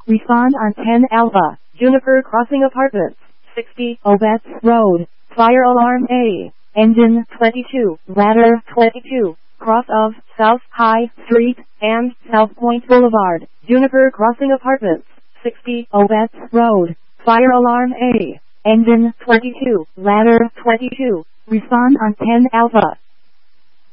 Respond on 10 Alpha, Juniper Crossing Apartments, 60 Obetz Road. Fire alarm A. Engine 22, ladder 22, cross of South High Street and South Point Boulevard, Juniper Crossing Apartments, 60 Obetz Road. Fire alarm A. Engine 22, ladder 22. Respond on 10 Alpha.